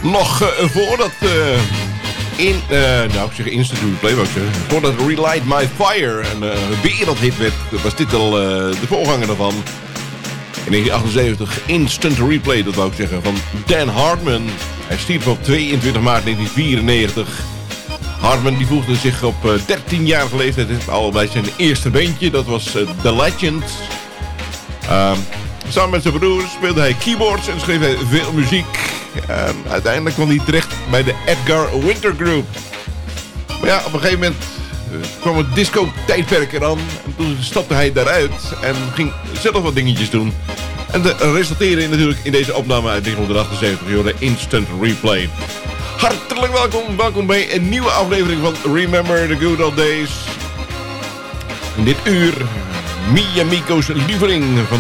Nog voordat... ik zeg Instant Replay, wou ik zeggen. Voordat Relight My Fire een wereldhit werd, was dit al de voorganger daarvan. In 1978 Instant Replay, dat wou ik zeggen, van Dan Hartman. Hij stierf op 22 maart 1994. Hartman die voegde zich op 13-jarige leeftijd al bij zijn eerste bandje. Dat was The Legends. Samen met zijn broers speelde hij keyboards en schreef hij veel muziek. Uiteindelijk kwam hij terecht bij de Edgar Winter Group. Maar ja, op een gegeven moment kwam het disco-tijdperk eraan. En toen stapte hij daaruit en ging zelf wat dingetjes doen. En dat resulteerde natuurlijk in deze opname uit 1978, de Instant Replay. Hartelijk welkom bij een nieuwe aflevering van Remember the Good Old Days. In dit uur, Mia Miko's lieveling van